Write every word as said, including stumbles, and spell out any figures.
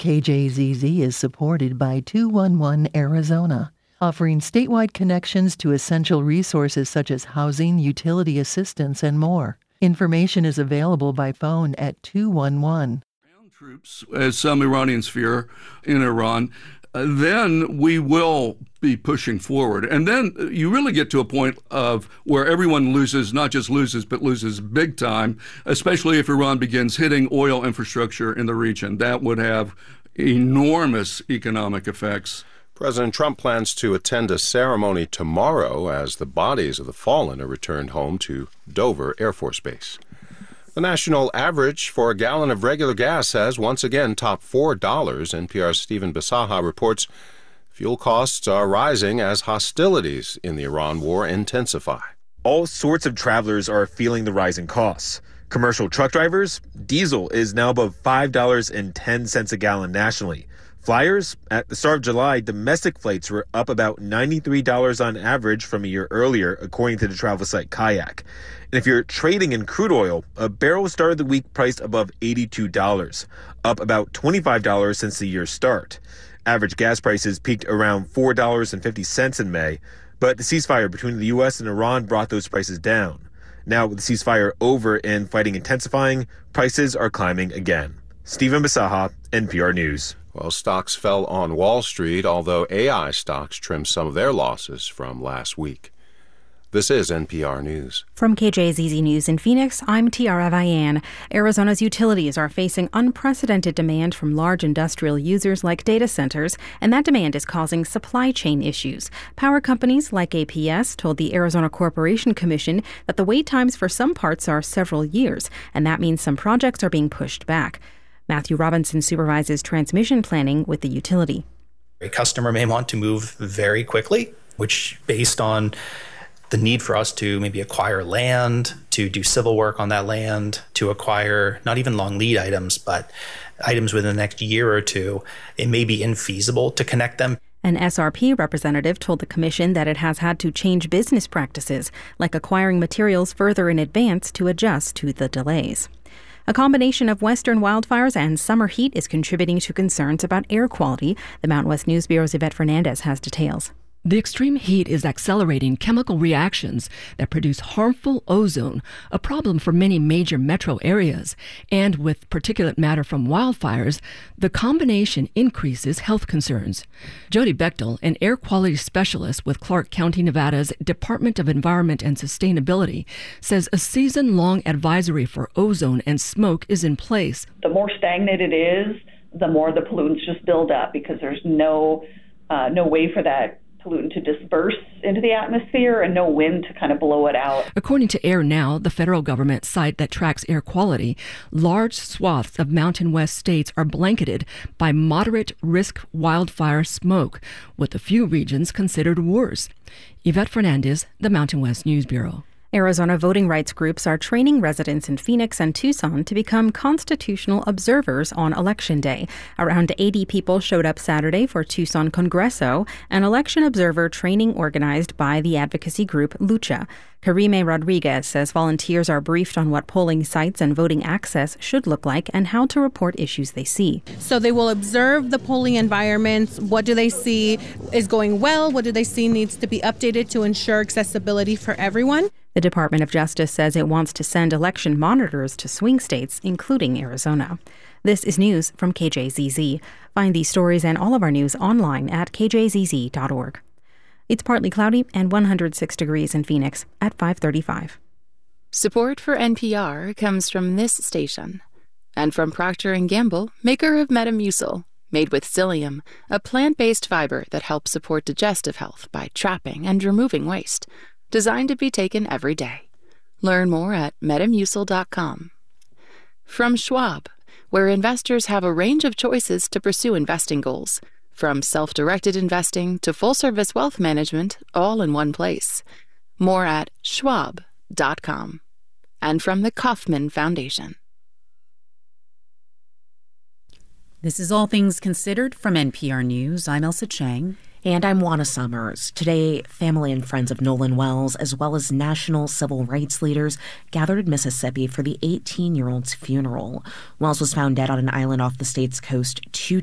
K J Z Z is supported by two one one Arizona, offering statewide connections to essential resources such as housing, utility assistance, and more. Information is available by phone at two one one. Troops, as some Iranians fear, in Iran, uh, then we will be pushing forward. And then you really get to a point of where everyone loses, not just loses, but loses big time, especially if Iran begins hitting oil infrastructure in the region. That would have enormous economic effects. President Trump plans to attend a ceremony tomorrow as the bodies of the fallen are returned home to Dover Air Force Base. The national average for a gallon of regular gas has once again topped four dollars. N P R's Stephen Bisaha reports fuel costs are rising as hostilities in the Iran war intensify. All sorts of travelers are feeling the rising costs. Commercial truck drivers, diesel is now above five dollars and ten cents a gallon nationally. Flyers, at the start of July, domestic flights were up about ninety-three dollars on average from a year earlier, according to the travel site Kayak. And if you're trading in crude oil, a barrel started the week priced above eighty-two dollars, up about twenty-five dollars since the year's start. Average gas prices peaked around four dollars and fifty cents in May, but the ceasefire between the U S and Iran brought those prices down. Now, with the ceasefire over and fighting intensifying, prices are climbing again. Stephen Bisaha, N P R News. Well, stocks fell on Wall Street, although A I stocks trimmed some of their losses from last week. This is N P R News. From K J Z Z News in Phoenix, I'm Tiara Vian. Arizona's utilities are facing unprecedented demand from large industrial users like data centers, and that demand is causing supply chain issues. Power companies like A P S told the Arizona Corporation Commission that the wait times for some parts are several years, and that means some projects are being pushed back. Matthew Robinson supervises transmission planning with the utility. A customer may want to move very quickly, which based on the need for us to maybe acquire land, to do civil work on that land, to acquire not even long lead items, but items within the next year or two, it may be infeasible to connect them. An S R P representative told the commission that it has had to change business practices, like acquiring materials further in advance to adjust to the delays. A combination of western wildfires and summer heat is contributing to concerns about air quality. The Mountain West News Bureau's Yvette Fernandez has details. The extreme heat is accelerating chemical reactions that produce harmful ozone, a problem for many major metro areas. And with particulate matter from wildfires, the combination increases health concerns. Jody Bechtel, an air quality specialist with Clark County, Nevada's Department of Environment and Sustainability, says a season-long advisory for ozone and smoke is in place. The more stagnant it is, the more the pollutants just build up because there's no uh, no way for that pollutant to disperse into the atmosphere and no wind to kind of blow it out. According to Air Now, the federal government site that tracks air quality, large swaths of Mountain West states are blanketed by moderate risk wildfire smoke, with a few regions considered worse. Yvette Fernandez, the Mountain West News Bureau. Arizona voting rights groups are training residents in Phoenix and Tucson to become constitutional observers on Election Day. Around eighty people showed up Saturday for Tucson Congreso, an election observer training organized by the advocacy group Lucha. Karime Rodriguez says volunteers are briefed on what polling sites and voting access should look like and how to report issues they see. So they will observe the polling environments. What do they see is going well? What do they see needs to be updated to ensure accessibility for everyone? The Department of Justice says it wants to send election monitors to swing states, including Arizona. This is news from K J Z Z. Find these stories and all of our news online at k j z z dot org. It's partly cloudy and one hundred six degrees in Phoenix at five thirty-five. Support for N P R comes from this station and from Procter and Gamble, maker of Metamucil, made with psyllium, a plant-based fiber that helps support digestive health by trapping and removing waste. Designed to be taken every day. Learn more at metamucil dot com. From Schwab, where investors have a range of choices to pursue investing goals, from self-directed investing to full-service wealth management, all in one place. More at schwab dot com. And from the Kauffman Foundation. This is All Things Considered from N P R News. I'm Elsa Chang. And I'm Juana Summers. Today, family and friends of Nolan Wells, as well as national civil rights leaders, gathered in Mississippi for the eighteen-year-old's funeral. Wells was found dead on an island off the state's coast two